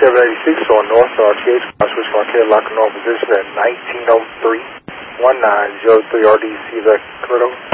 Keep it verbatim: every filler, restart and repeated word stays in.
seven eighty-six on North R T H, switch Marquette, lock and on position at nineteen oh three, one nine zero three R D C, that correct?